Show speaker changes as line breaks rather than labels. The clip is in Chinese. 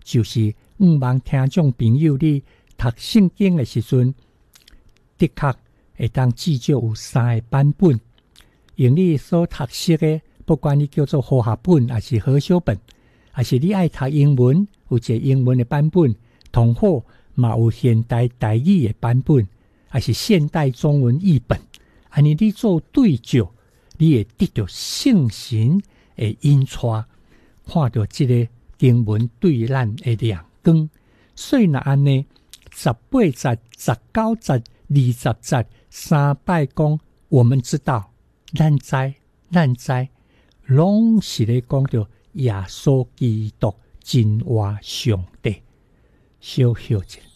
就是望听众朋友你读圣经的时阵，的确会当至少有3个版本。用你所读识的，不管你叫做和合本还是和小本，还是你爱读英文，有一个英文的版本，同好嘛有现代台语的版本，还是现代中文译本。安尼你做对照，你会得到圣神的引带，看到这个经文对咱的亮光。所以若安尼18节、19节、20节3摆讲，我们知道，咱知，拢是咧讲到耶稣基督真活上帝。小休者。